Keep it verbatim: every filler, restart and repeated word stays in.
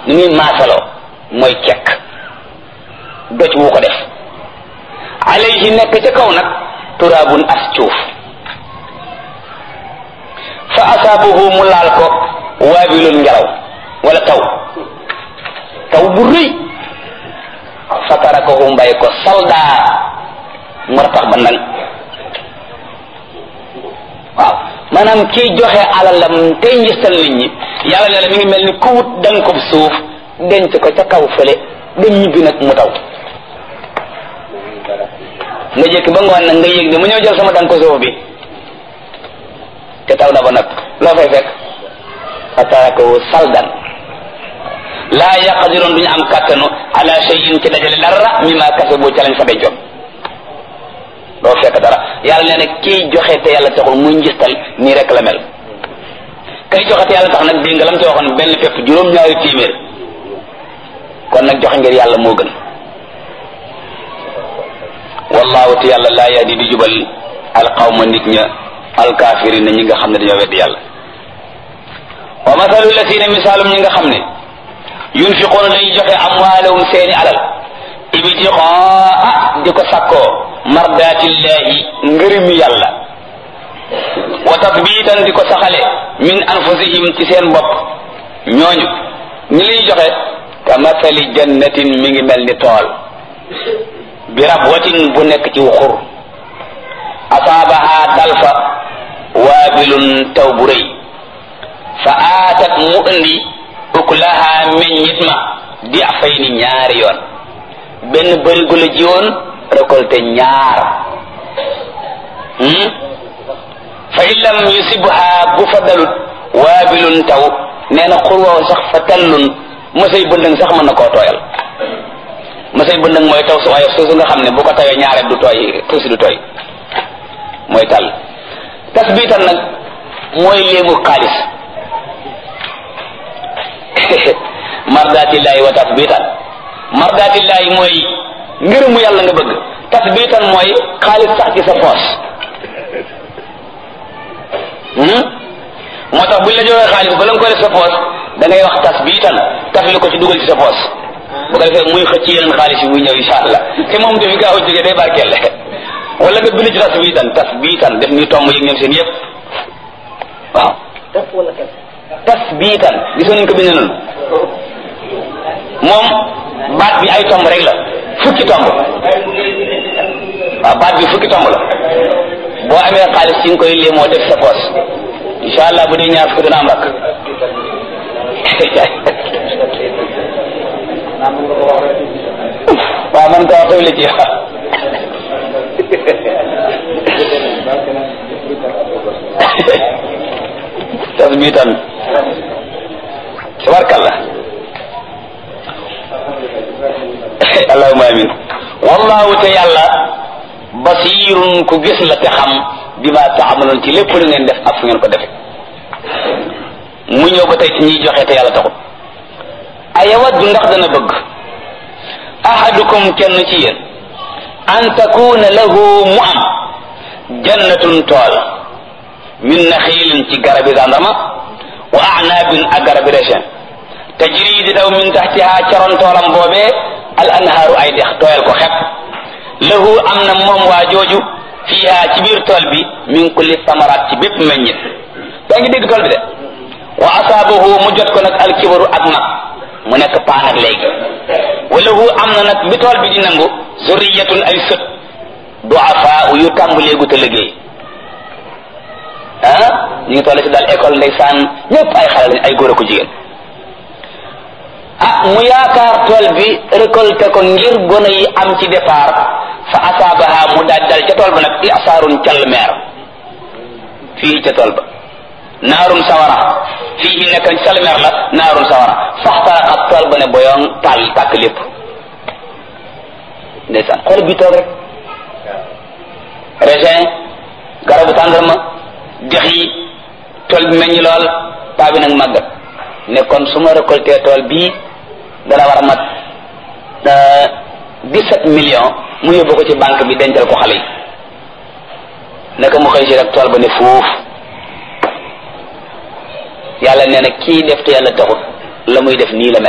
ni muy maasaloo mooy kekk doj wu ko def alayhi nekk ca kaw nag turaabun as cuuf fa asaabahu mu laal ko waabilun ngelaw wala taw taw bu rëy fa tarakahu mbay ko saldaa mu ratax ba ndang waaw maanaam kii joxe alalam tey njistal nit ñi yàlla ne la mi ngi mel ni ku wut danga ko suuf denc ko ca kaw fële dem ñibbi nag mu taw nga jëkk ba ngoon nag nga yëg ne mu ñëw jël sama danga ko suuf bi te taw na ba nag loo fay fekk fa tarakahu saldan laa yaqdiroon duñu am kàttanu ala shay'in ci dajale dara mimma kasabu ca lañ fa dencoon doo fekk dara yàlla nee na kiy joxe te yàlla taxul muy njistal nii rek la mel kay joxe te yàlla tax nag dégg nga lam ci waxoon benn fépp juróom-ñaari téeméer kon nag joxe ngir yàlla moo gën wallahu te yàlla laa yahdi di jubal alqawma nit ña alkaafiriin ñi nga xam ne dañoo weddi yàlla wa mathalu lasina misaalum ñi nga xam ne yunfiquuna dañuy joxe amwaalahum seeni alal ibtiqaa di ko sakkoo mardaatillahi ngërëmi yàlla wa tatbiitan di ko saxale min anfusihim ci seen bopp ñooñu ñi liy joxe ka mathali jannatin mi ngi mel ni tool bi rabwatin bu nekk ci wuxur asaabaha dalfa waabilun taw bu rëy fa aatat mu indi ukulaha meññit ma di afay ni ñaari yoon benn bërigo la jiwoon récolté ñaar fa illam yusibha bu fa dalut waabilun taw nee na xurwaaw sax fa tallun masay bëndëng sax mën na koo tooyal masay bëndëng mooy taw su waaye suusu nga xam ne bu ko tawee ñaareel du tooy tuusi du tooy mooy tàll tasbiitan nag mooy léemu xaalis mardaatillaahi wa tasbiitan mardaatillaahi mooy ngërëmu yàlla nga bëgg tasbiitan mooy xaalis sax ci sa poos moo tax buñ la joxee xaalis ba la nga koy def sa poos da ngay wax tasbiitan tafli ko ci dugal ci sa poos bu ko defee muy xëcc yeneen xaalis yi muy ñëw insha allah te moom dafi gaaw a jógee day barkeel wala nga bind ci tasbiitan tasbiitan def ni tomb yi ñoom seen yëpp waaw tasbiitan gisoon nañ ko bind noonu moom baat bi ay tomb rek la fukki tomb waaw baat bi fukki tomb la boo amee xaalis ci nga koy léemoo def sa poos insha allah bu dee ñaar fukki dana am rakk waaw man ko wax xewle ci tasbiitan tabarkallah allahumma amin wallahu te yàlla basirun ku gis la te xam bima taamaloon ci lépp lu ngeen def ak fu ngeen ko defe mu ñëw ba tey ci ñiy joxe te yàlla taxut ayawaddu ndax dana bëgg ahadukum kenn ci yéen an takuna lahu mu am jannatun tool min naxiilin ci garabi zandarma wa a'naabin ak garabi raisin tajri di daw min taxtiha caroon toolam boobee al anhaaru ay dex tooyal ko xepp lahu am na moom waa jooju fiiha ci biir tool bi min kulli samaraat ci bépp meññit yaa ngi dégg tool bi de wa asaabahu mu jot ko nag alkibaru ak mag mu nekk paan ak léegi wa lahu am na nag bi tool bi di nangu zurriyatun ay sët du'afaa yu tàmbaleegu te liggéey ah ñu ngi toll ci daal école ndeysaan ñëpp ay xale lañ ay góor ak jigéen ah mu yaakaar tool bi récolté ko ngir gone yi am ci départ fa asaabaha mu daal dal ca tool ba nag isaarun call meer fii ca tool ba naarum sawara fii nekk call meer la naarum sawara faxtaraxat tool ba ne boyoon taal tàkk lépp ndeysaan xool bi toog rek raisin garabu tàndarma dex yi tool bi meññ lool paa bi nag màggat ne kon su ma récolté tool bii dana war a mat dix-sept millions mu yóbbu ko ci banque bi dencal ko xale yi naka mu xëy si rek tool ba ne fuuf yàlla nee na kii def te yàlla taxut la muy def nii la mel